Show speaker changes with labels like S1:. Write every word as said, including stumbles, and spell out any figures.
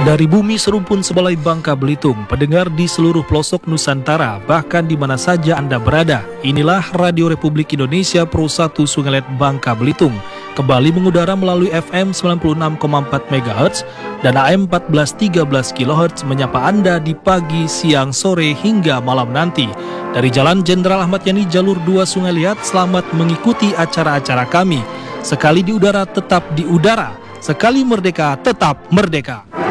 S1: Dari bumi serumpun sebalai Bangka Belitung, pendengar di seluruh pelosok Nusantara, bahkan di mana saja Anda berada, inilah Radio Republik Indonesia Pro satu Sungai Liat Bangka Belitung, kembali mengudara melalui F M sembilan puluh enam koma empat megahertz dan A M empat belas tiga belas kilohertz menyapa Anda di pagi, siang, sore, hingga malam nanti. Dari Jalan Jenderal Ahmad Yani Jalur dua Sungai Liat, selamat mengikuti acara-acara kami. Sekali di udara, tetap di udara. Sekali merdeka, tetap merdeka.